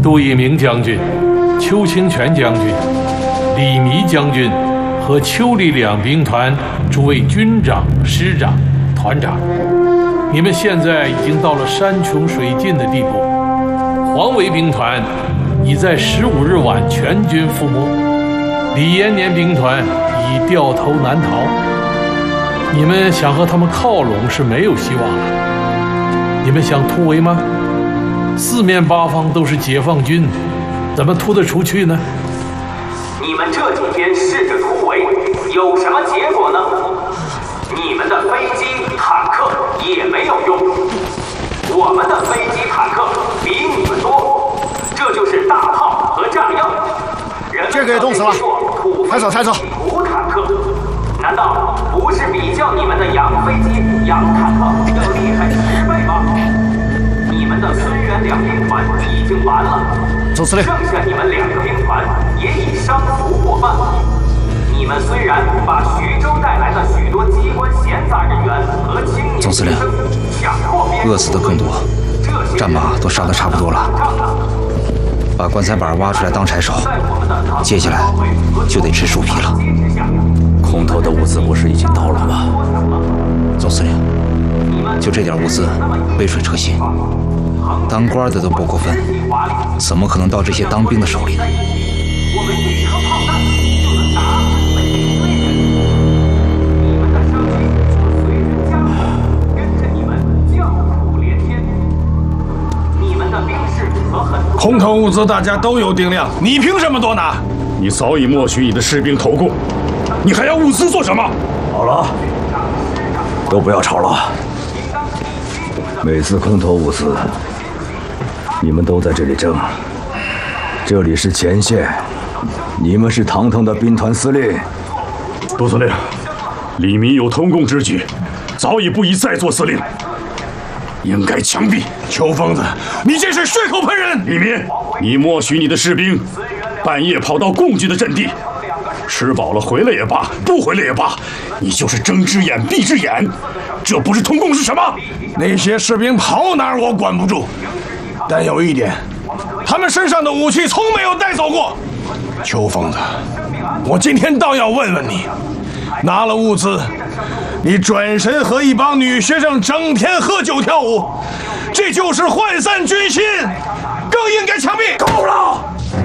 杜聿明将军、邱清泉将军、李弥将军和邱李两兵团诸位军长、师长、团长，你们现在已经到了山穷水尽的地步。黄维兵团已在15日晚全军覆没，李延年兵团已掉头难逃。你们想和他们靠拢是没有希望了。你们想突围吗？四面八方都是解放军，怎么突得出去呢？ 你们这几天试着突围，有什么结果呢？你们的飞机、坦克也没有用，我们的飞机、坦克比你们多，这就是大炮和炸药。 这个也冻死了，抬走抬走。 土坦克，难道不是比较你们的洋飞机、洋坦克要厉害10倍吗？你们的孙元两兵团已经完了， 总司令， 剩下你们2个兵团也已伤亡过半。你们虽然把徐州带来的许多机关闲杂人员和青年总司令，饿死的更多，战马都杀得差不多了，把棺材板挖出来当柴烧，接下来就得吃树皮了。 空投的物资不是已经到了吗？ 总司令，就这点物资，杯水车薪，当官的都不过分，怎么可能到这些当兵的手里呢？ 我们1颗炮弹就能打死每一个人，你们的生命随着家谱跟着你们叫苦连天。你们的兵士和很多空投物资大家都有定量，你凭什么多拿？ 你早已默许你的士兵投共，你还要物资做什么？ 好了，都不要吵了。每次空投物资，你们都在这里争，这里是前线，你们是堂堂的兵团司令。 杜司令，李弥有通共之举，早已不宜再做司令，应该枪毙。 邱疯子，你这是血口喷人！ 李弥，你默许你的士兵半夜跑到共军的阵地，吃饱了回来也罢，不回来也罢，你就是睁只眼闭只眼，这不是通共是什么？ 那些士兵跑哪儿我管不住，但有一点，他们身上的武器从没有带走过。邱疯子，我今天倒要问问你，拿了物资，你转身和一帮女学生整天喝酒跳舞，这就是涣散军心，更应该枪毙。 够了！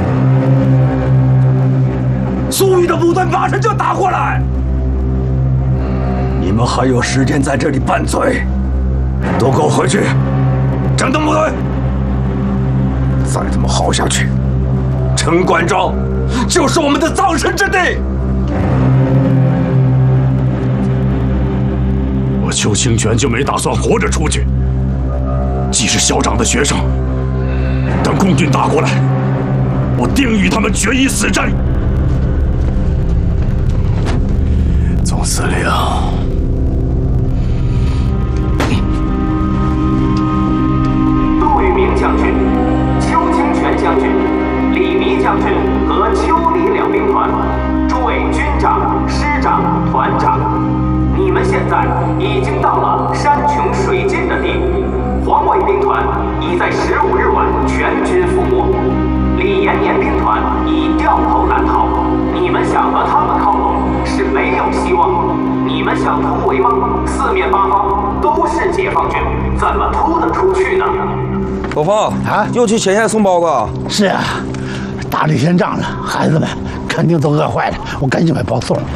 苏玉的部队马上就打过来，你们还有时间在这里拌嘴，都给我回去，整顿部队。再这么耗下去，陈关庄就是我们的葬身之地。 我邱清泉就没打算活着出去，既是校长的学生，等共军打过来，我定与他们决一死战。 总司令， 杜聿明将军、邱清泉将军、李弥将军和邱李两兵团诸位军长、师长、团长，你们现在已经到了山穷水尽的地步。黄维兵团已在15日晚全军覆没，李延年兵团已掉头难逃。你们想和他们靠拢是没有希望。你们想突围吗？四面八方都是解放军，怎么突得出去呢？ 老方啊， 又去前线送报告。 是啊，打这天仗了，孩子们肯定都饿坏了，我赶紧把包送了。